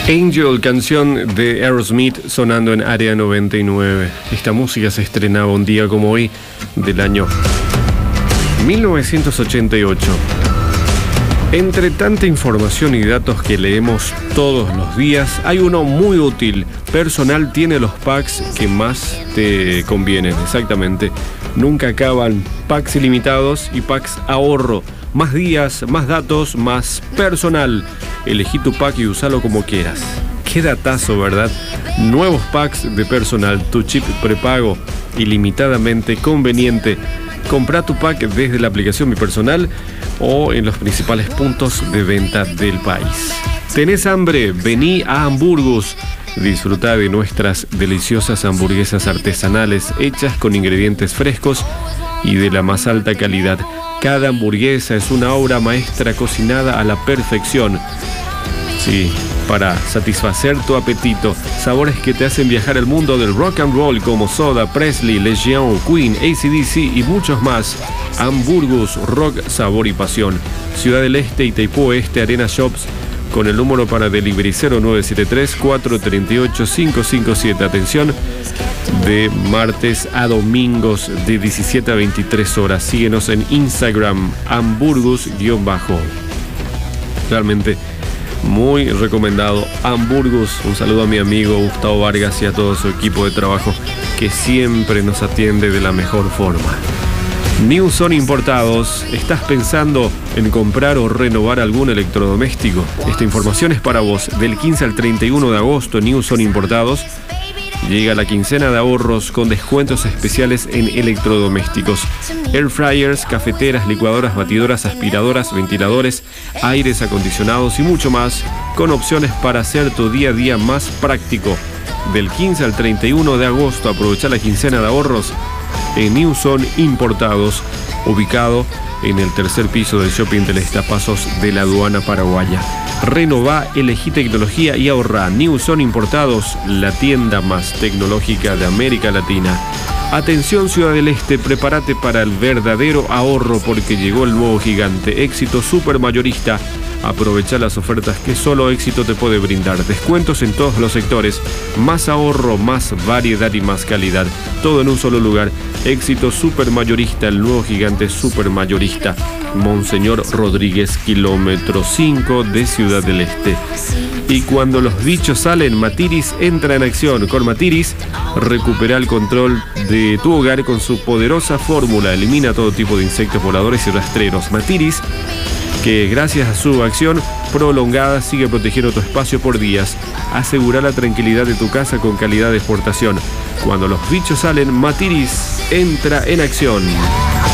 Angel, canción de Aerosmith sonando en Área 99. Esta música se estrenaba un día como hoy del año 1988. Entre tanta información y datos que leemos todos los días, hay uno muy útil. Personal tiene los packs que más te convienen, exactamente. Nunca acaban. Packs ilimitados y packs ahorro. Más días, más datos, más personal. Elegí tu pack y usalo como quieras. Qué datazo, ¿verdad? Nuevos packs de personal, tu chip prepago, ilimitadamente conveniente. Compra tu pack desde la aplicación Mi Personal o en los principales puntos de venta del país. ¿Tenés hambre? Vení a Hamburgus. Disfruta de nuestras deliciosas hamburguesas artesanales hechas con ingredientes frescos y de la más alta calidad. Cada hamburguesa es una obra maestra cocinada a la perfección. Sí, para satisfacer tu apetito. Sabores que te hacen viajar al mundo del rock and roll como Soda, Presley, Legion, Queen, AC/DC y muchos más. Hamburgus, rock, sabor y pasión. Ciudad del Este, Itaipú Este, Arena Shops, con el número para delivery 0973-438-557. Atención, de martes a domingos de 17 a 23 horas. Síguenos en Instagram, hamburgus_. Realmente muy recomendado Hamburgus. Un saludo a mi amigo Gustavo Vargas y a todo su equipo de trabajo que siempre nos atiende de la mejor forma. Newson Importados. ¿Estás pensando en comprar o renovar algún electrodoméstico? Esta información es para vos. Del 15 al 31 de agosto, Newson Importados llega la quincena de ahorros con descuentos especiales en electrodomésticos. Air fryers, cafeteras, licuadoras, batidoras, aspiradoras, ventiladores, aires acondicionados y mucho más, con opciones para hacer tu día a día más práctico. Del 15 al 31 de agosto, aprovecha la quincena de ahorros en Newson Importados, ubicado en el tercer piso del shopping de Pasos de la aduana paraguaya. Renová, elegí tecnología y ahorrá. Newson Importados, la tienda más tecnológica de América Latina. Atención Ciudad del Este, prepárate para el verdadero ahorro porque llegó el nuevo gigante, Éxito Supermayorista. Aprovecha las ofertas que solo Éxito te puede brindar. Descuentos en todos los sectores, más ahorro, más variedad y más calidad. Todo en un solo lugar. Éxito Supermayorista, el nuevo gigante supermayorista. Monseñor Rodríguez, kilómetro 5 de Ciudad del Este. Y cuando los bichos salen, Matiris entra en acción. Con Matiris, recupera el control de tu hogar con su poderosa fórmula. Elimina todo tipo de insectos voladores y rastreros. Matiris, que gracias a su acción prolongada sigue protegiendo tu espacio por días. Asegura la tranquilidad de tu casa con calidad de exportación. Cuando los bichos salen, Matiris entra en acción.